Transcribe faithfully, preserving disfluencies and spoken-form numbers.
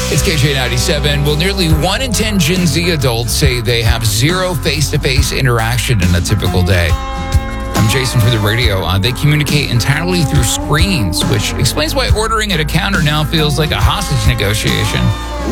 It's K J ninety-seven. Well, nearly one in ten Gen Z adults say they have zero face-to-face interaction in a typical day. I'm Jason for the radio. Uh, they communicate entirely through screens, which explains why ordering at a counter now feels like a hostage negotiation.